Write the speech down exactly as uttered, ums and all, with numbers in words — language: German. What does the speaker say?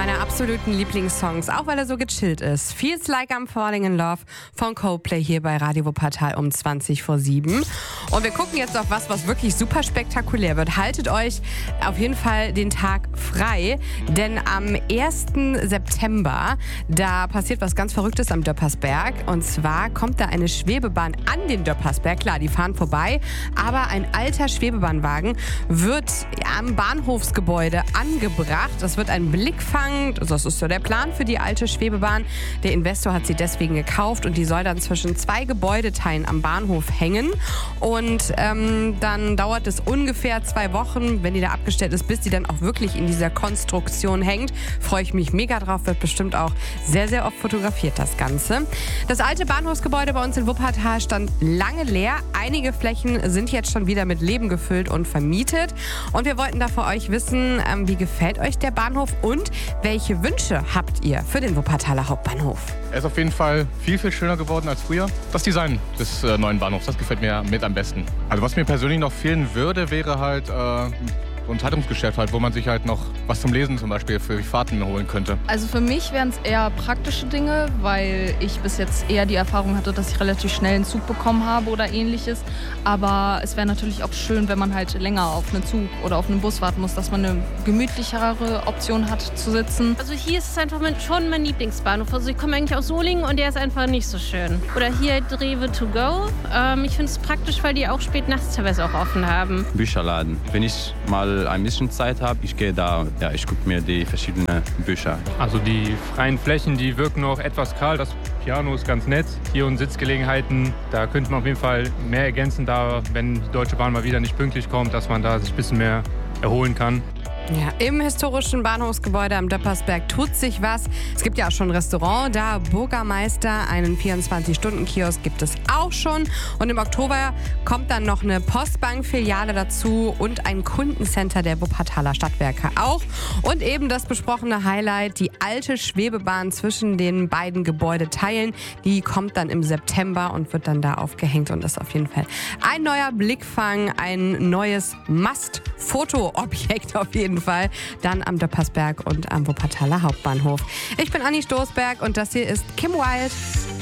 meiner absoluten Lieblingssongs, auch weil er so gechillt ist. Feels Like I'm Falling in Love von Coldplay hier bei Radio Wuppertal um zwanzig vor sieben. Und wir gucken jetzt auf was, was wirklich super spektakulär wird. Haltet euch auf jeden Fall den Tag frei, denn am ersten September, da passiert was ganz Verrücktes am Döppersberg. Und zwar kommt da eine Schwebebahn an den Döppersberg. Klar, die fahren vorbei, aber ein alter Schwebebahnwagen wird am Bahnhofsgebäude angebracht. Das wird ein Blickfang, das ist so der Plan für die alte Schwebebahn. Der Investor hat sie deswegen gekauft und die soll dann zwischen zwei Gebäudeteilen am Bahnhof hängen. Und ähm, dann dauert es ungefähr zwei Wochen, wenn die da abgestellt ist, bis die dann auch wirklich in dieser Konstruktion hängt. Freue ich mich mega drauf, wird bestimmt auch sehr, sehr oft fotografiert, das Ganze. Das alte Bahnhofsgebäude bei uns in Wuppertal stand lange leer. Einige Flächen sind jetzt schon wieder mit Leben gefüllt und vermietet. Und wir wollten da für euch wissen, ähm, wie gefällt euch der Bahnhof und welche Wünsche habt ihr für den Wuppertaler Hauptbahnhof? Er ist auf jeden Fall viel, viel schöner geworden als früher. Das Design des äh, neuen Bahnhofs, das gefällt mir mit am besten. Also was mir persönlich noch fehlen würde, wäre halt äh, so ein Zeitungsgeschäft, halt, wo man sich halt noch was zum Lesen zum Beispiel für die Fahrten holen könnte. Also für mich wären es eher praktische Dinge, weil ich bis jetzt eher die Erfahrung hatte, dass ich relativ schnell einen Zug bekommen habe oder ähnliches. Aber es wäre natürlich auch schön, wenn man halt länger auf einen Zug oder auf einen Bus warten muss, dass man eine gemütlichere Option hat zu sitzen. Also hier ist es einfach schon mein Lieblingsbahnhof. Also ich komme eigentlich aus Solingen und der ist einfach nicht so schön. Oder hier Rewe to go. Ähm, ich finde es praktisch, weil die auch spät nachts teilweise auch offen haben. Bücherladen. Wenn ich mal ein bisschen Zeit habe, ich gehe da, ja, ich gucke mir die verschiedenen Bücher. Also die freien Flächen, die wirken noch etwas kahl. Das Piano ist ganz nett. Hier und Sitzgelegenheiten, da könnte man auf jeden Fall mehr ergänzen, da wenn die Deutsche Bahn mal wieder nicht pünktlich kommt, dass man da sich ein bisschen mehr erholen kann. Ja, im historischen Bahnhofsgebäude am Döppersberg tut sich was. Es gibt ja auch schon ein Restaurant da, Burgermeister, einen vierundzwanzig-Stunden-Kiosk gibt es auch schon. Und im Oktober kommt dann noch eine Postbank-Filiale dazu und ein Kundencenter der Wuppertaler Stadtwerke auch. Und eben das besprochene Highlight, die alte Schwebebahn zwischen den beiden Gebäudeteilen, die kommt dann im September und wird dann da aufgehängt und ist auf jeden Fall ein neuer Blickfang, ein neues Must-Foto-Objekt auf jeden Fall, dann am Döppersberg und am Wuppertaler Hauptbahnhof. Ich bin Anni Stoßberg und das hier ist Kim Wilde.